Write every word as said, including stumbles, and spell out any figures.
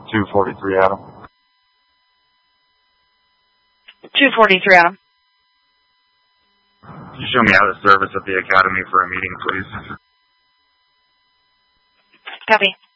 two forty-three, Adam. two forty-three, Adam. Can you show me out of service at the academy for a meeting, please? Copy.